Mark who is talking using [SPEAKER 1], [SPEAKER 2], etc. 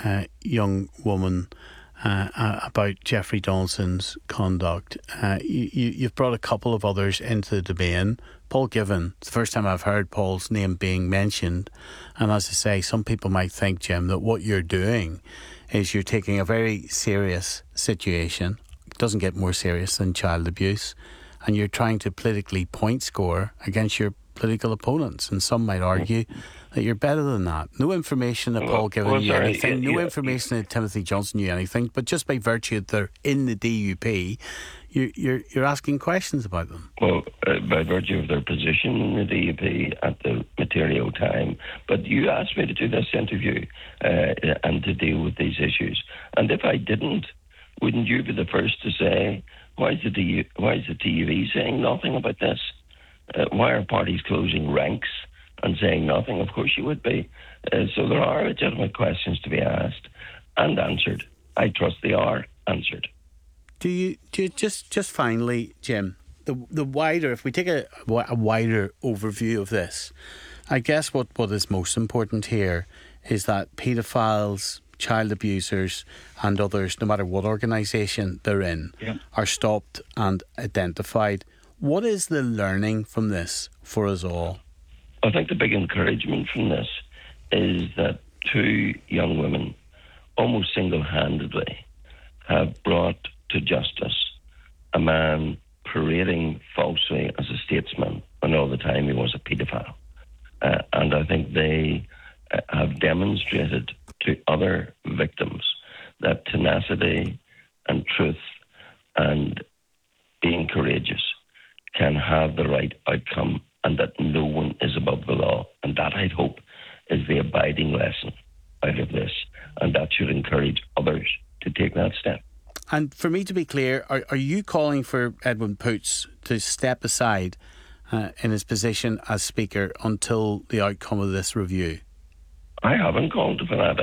[SPEAKER 1] young woman about Jeffrey Donaldson's conduct. You've brought a couple of others into the domain. Paul Givan, it's the first time I've heard Paul's name being mentioned. And as I say, some people might think, Jim, that what you're doing is you're taking a very serious situation. It doesn't get more serious than child abuse. And you're trying to politically point score against your political opponents. And some might argue that you're better than that. No information that Paul Givan knew anything. No information that Timothy Johnson knew anything. But just by virtue that they're in the DUP, you're asking questions about them.
[SPEAKER 2] Well, by virtue of their position in the DUP at the material time. But you asked me to do this interview and to deal with these issues. And if I didn't, wouldn't you be the first to say, why is the TUV saying nothing about this? Why are parties closing ranks and saying nothing? Of course you would be. So there are legitimate questions to be asked and answered. I trust they are answered.
[SPEAKER 1] Do you just finally, Jim, the wider, if we take a wider overview of this, I guess what is most important here is that paedophiles, child abusers and others, no matter what organisation they're in, are stopped and identified. What is the learning from this for us all?
[SPEAKER 2] I think the big encouragement from this is that two young women, almost single-handedly, have brought to justice a man parading falsely as a statesman when all the time he was a paedophile. And I think they have demonstrated to other victims that tenacity and truth and being courageous can have the right outcome, and that no one is above the law. And that, I hope, is the abiding lesson out of this. And that should encourage others to take that step.
[SPEAKER 1] And for me to be clear, are you calling for Edwin Poots to step aside in his position as Speaker until the outcome of this review?
[SPEAKER 2] I haven't called for that.